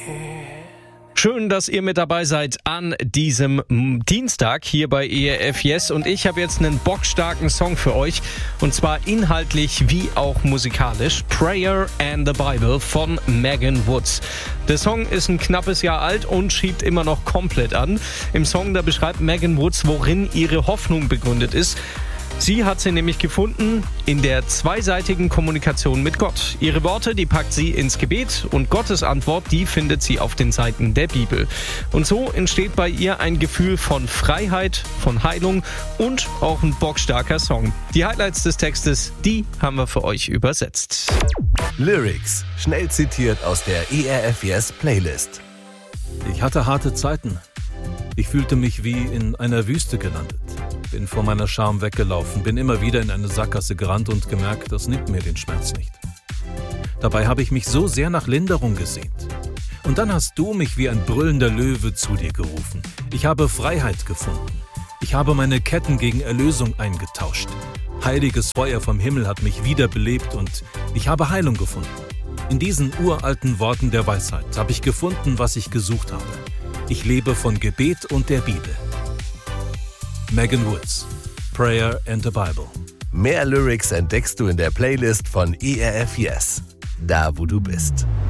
Schön, dass ihr mit dabei seid an diesem Dienstag hier bei ERF Yes. Und ich habe jetzt einen bockstarken Song für euch. Und zwar inhaltlich wie auch musikalisch. Prayer and the Bible von Megan Woods. Der Song ist ein knappes Jahr alt und schiebt immer noch komplett an. Im Song, da beschreibt Megan Woods, worin ihre Hoffnung begründet ist. Sie hat sie nämlich gefunden in der zweiseitigen Kommunikation mit Gott. Ihre Worte, die packt sie ins Gebet und Gottes Antwort, die findet sie auf den Seiten der Bibel. Und so entsteht bei ihr ein Gefühl von Freiheit, von Heilung und auch ein bockstarker Song. Die Highlights des Textes, die haben wir für euch übersetzt. Lyrics, schnell zitiert aus der ERF Yes Playlist. Ich hatte harte Zeiten. Ich fühlte mich wie in einer Wüste gelandet. Bin vor meiner Scham weggelaufen, bin immer wieder in eine Sackgasse gerannt und gemerkt, das nimmt mir den Schmerz nicht. Dabei habe ich mich so sehr nach Linderung gesehnt. Und dann hast du mich wie ein brüllender Löwe zu dir gerufen. Ich habe Freiheit gefunden. Ich habe meine Ketten gegen Erlösung eingetauscht. Heiliges Feuer vom Himmel hat mich wiederbelebt und ich habe Heilung gefunden. In diesen uralten Worten der Weisheit habe ich gefunden, was ich gesucht habe. Ich lebe von Gebet und der Bibel. Megan Woods, Prayer and the Bible. Mehr Lyrics entdeckst du in der Playlist von ERF Yes. Da, wo du bist.